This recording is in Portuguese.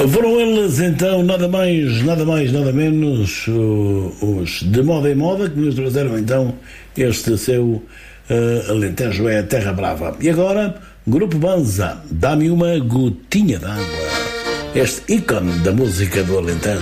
Foram eles então, nada mais, nada menos, os de moda em moda, que nos trouxeram então este seu Alentejo é a Terra Brava. E agora, Grupo Banza, dá-me uma gotinha d'água. Este ícone da música do Alentejo.